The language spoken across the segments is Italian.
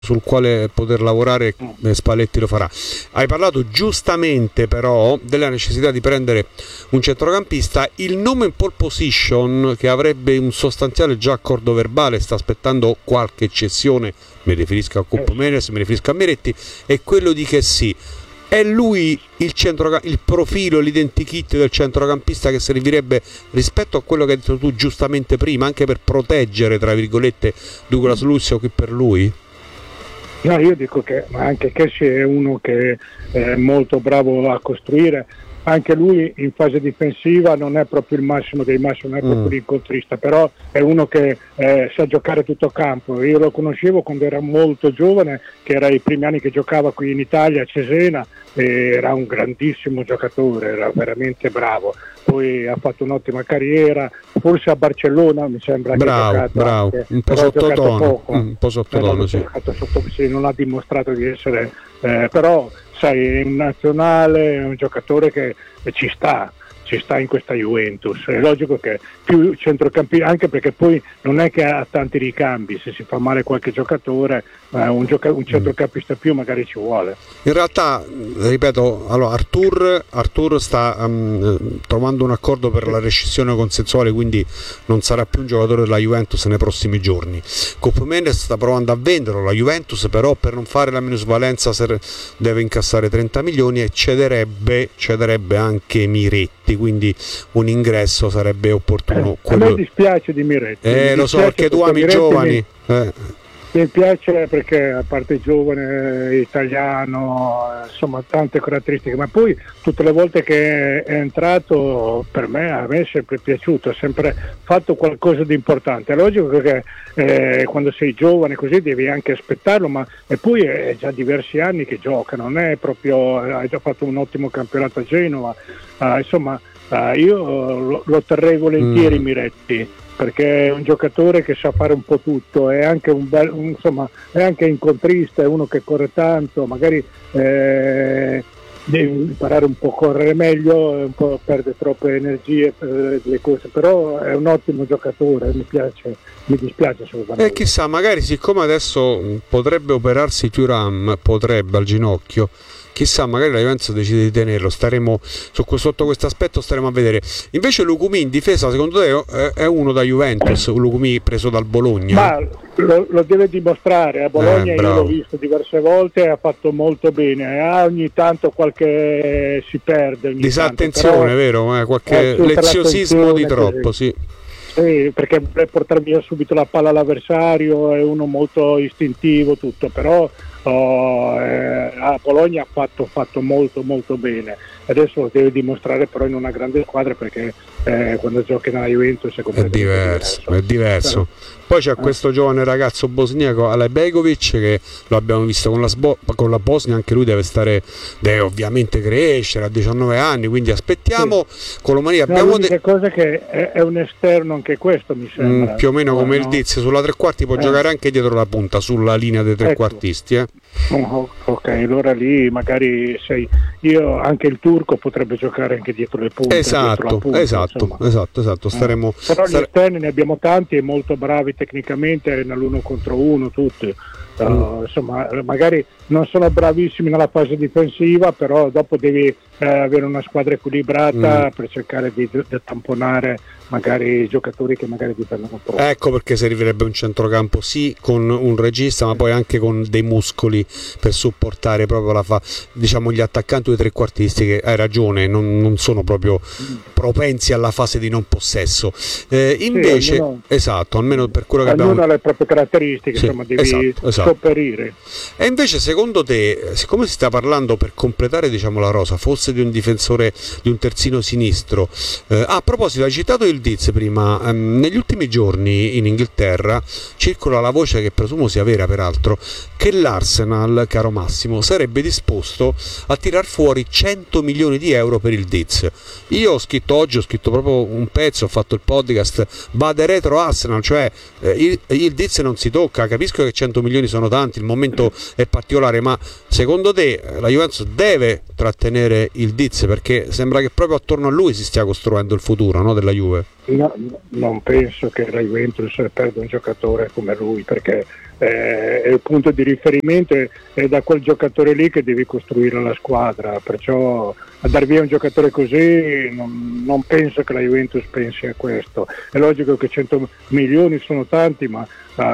sul quale poter lavorare, Spalletti lo farà. Hai parlato giustamente però della necessità di prendere un centrocampista. Il nome in pole position, che avrebbe un sostanziale già accordo verbale, sta aspettando qualche eccezione, mi riferisco a Coppo Mendes, mi riferisco a Miretti, è quello di Kessie. È lui il profilo, l'identikit del centrocampista che servirebbe rispetto a quello che hai detto tu giustamente prima, anche per proteggere, tra virgolette, Douglas Luiz qui per lui? No, io dico che anche Kessie è uno che è molto bravo a costruire. Anche lui in fase difensiva non è proprio il massimo dei massimi, non è proprio l'incontrista, però è uno che sa giocare tutto campo. Io lo conoscevo quando era molto giovane, che era i primi anni che giocava qui in Italia a Cesena, e era un grandissimo giocatore, era veramente bravo. Poi ha fatto un'ottima carriera, forse a Barcellona mi sembra che ha giocato anche, un po' sottotono, un po' sottotono, sì. Non ha dimostrato di essere, però sai, in nazionale è un giocatore che ci sta in questa Juventus. È logico che più centrocampisti, anche perché poi non è che ha tanti ricambi, se si fa male qualche giocatore, un centrocampista più magari ci vuole. In realtà, ripeto, allora Arthur sta trovando un accordo per la rescissione consensuale, quindi non sarà più un giocatore della Juventus nei prossimi giorni. Coppo Mendes sta provando a venderlo, la Juventus però per non fare la minusvalenza deve incassare 30 milioni e cederebbe anche Miretti, quindi un ingresso sarebbe opportuno. A me dispiace di Miretti. Lo so, perché tu ami i giovani. Mi piace perché, a parte giovane, italiano, insomma tante caratteristiche, ma poi tutte le volte che è entrato a me è sempre piaciuto, ha sempre fatto qualcosa di importante. È logico che quando sei giovane così devi anche aspettarlo, ma e poi è già diversi anni che gioca, non è proprio, ha già fatto un ottimo campionato a Genova, io lo terrei volentieri Miretti, perché è un giocatore che sa fare un po' tutto, è anche è anche incontrista, è uno che corre tanto, magari deve imparare un po' a correre meglio, un po' perde troppe energie per le cose, però è un ottimo giocatore, mi dispiace assolutamente. E chissà, magari siccome adesso potrebbe operarsi Thuram, al ginocchio, chissà, magari la Juventus decide di tenerlo. Staremo sotto questo aspetto, staremo a vedere. Invece Lucumí in difesa, secondo te è uno da Juventus? Lucumí preso dal Bologna? Ma lo deve dimostrare. A Bologna io l'ho visto diverse volte, ha fatto molto bene. Ogni tanto si perde, disattenzione, vero? Qualche leziosismo di troppo, sì. Sì, perché vuole portare via subito la palla all'avversario, è uno molto istintivo, tutto, però a Bologna ha fatto molto molto bene. Adesso lo deve dimostrare però in una grande squadra, perché quando giochi nella Juventus è diverso. Poi c'è questo giovane ragazzo bosniaco Alejbegovic, che lo abbiamo visto con la Bosnia, anche lui deve ovviamente crescere, a 19 anni, quindi aspettiamo. Con l'Omania abbiamo l'unica cosa che è un esterno anche questo, mi sembra. Più o meno come il Diz sulla tre quarti, può giocare anche dietro la punta, sulla linea dei trequartisti. Ok, allora lì magari anche il turco potrebbe giocare anche dietro le punte. Esatto. Staremo. Però gli esterni ne abbiamo tanti e molto bravi tecnicamente nell'1 contro 1 tutti. Insomma, magari non sono bravissimi nella fase difensiva, però dopo devi avere una squadra equilibrata per cercare di tamponare magari i giocatori che magari difendono troppo. Ecco perché servirebbe un centrocampo sì con un regista, ma poi anche con dei muscoli per supportare proprio gli attaccanti o i trequartisti, che hai ragione, non sono proprio propensi alla fase di non possesso. Invece almeno per quello che abbiamo. Ognuno ha le proprie caratteristiche, insomma, devi sopperire. E invece secondo te, siccome si sta parlando per completare la rosa, forse di un difensore, di un terzino sinistro, a proposito, hai citato il Diz prima, negli ultimi giorni in Inghilterra circola la voce, che presumo sia vera peraltro, che l'Arsenal, caro Massimo, sarebbe disposto a tirar fuori 100 milioni di euro per il Diz. Io ho scritto proprio un pezzo, ho fatto il podcast Bade Retro Arsenal, cioè il Diz non si tocca. Capisco che 100 milioni sono tanti, il momento è particolare, ma secondo te la Juventus deve trattenere il Diz, perché sembra che proprio attorno a lui si stia costruendo il futuro, no, della Juve? No, non penso che la Juventus perda un giocatore come lui, perché è il punto di riferimento, è da quel giocatore lì che devi costruire la squadra, perciò a dar via un giocatore così non penso che la Juventus pensi a questo. È logico che 100 milioni sono tanti, ma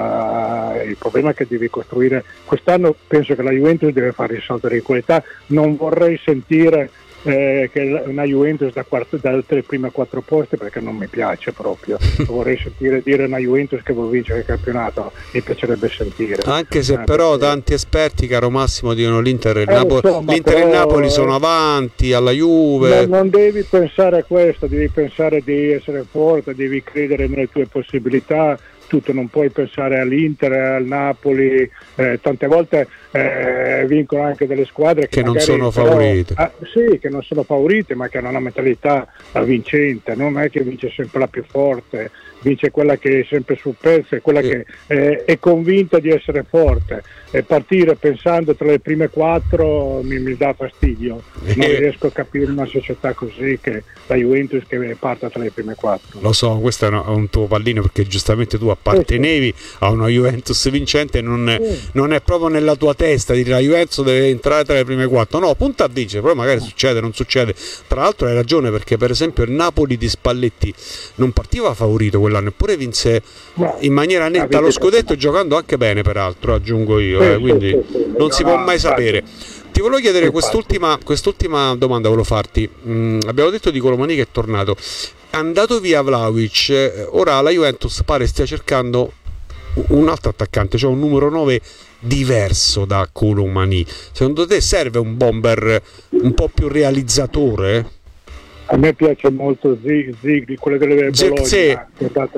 il problema è che devi costruire. Quest'anno penso che la Juventus deve fare il salto di qualità. Non vorrei sentire che una Juventus dalle prime 4 posti, perché non mi piace proprio. Vorrei sentire dire una Juventus che vuole vincere il campionato, mi piacerebbe sentire. Anche se però perché... tanti esperti, caro Massimo, dicono l'Inter e il l'Inter e il Napoli sono avanti alla Juve. Non devi pensare a questo, devi pensare di essere forte, devi credere nelle tue possibilità. Tutto, non puoi pensare all'Inter, al Napoli, tante volte vincono anche delle squadre che non sono favorite. Sì, che non sono favorite, ma che hanno una mentalità vincente, non è che vince sempre la più forte, vince quella che è sempre sul pezzo, è quella che è convinta di essere forte. E partire pensando tra le prime 4 mi dà fastidio, non riesco a capire una società così, che la Juventus che parta tra le prime 4. Lo so, questo è un tuo pallino, perché giustamente tu appartenevi a una Juventus vincente, non è proprio nella tua testa dire la Juventus deve entrare tra le prime 4, no, punta a vincere, poi magari succede, non succede. Tra l'altro hai ragione, perché per esempio il Napoli di Spalletti non partiva favorito quell'anno, eppure vinse in maniera netta lo scudetto, giocando anche bene, peraltro, aggiungo io, quindi non si può mai sapere. Ti volevo chiedere quest'ultima domanda, volevo farti. Abbiamo detto di Colomani che è tornato, è andato via Vlahovic, ora la Juventus pare stia cercando un altro attaccante, cioè un numero 9 diverso da Colomani. Secondo te serve un bomber un po' più realizzatore? A me piace molto Zigli, quello delle Bologna,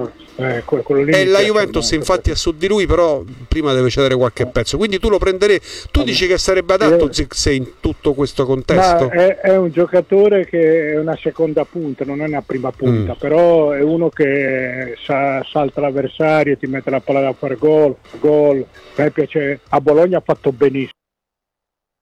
quello lì, e la Juventus infatti è su di lui, però prima deve cedere qualche pezzo, quindi tu lo prenderei. Tu dici che sarebbe adatto Zirkzee in tutto questo contesto? Ma è un giocatore che è una seconda punta, non è una prima punta, però è uno che salta l'avversario, ti mette la palla da fare gol. A me piace, a Bologna ha fatto benissimo.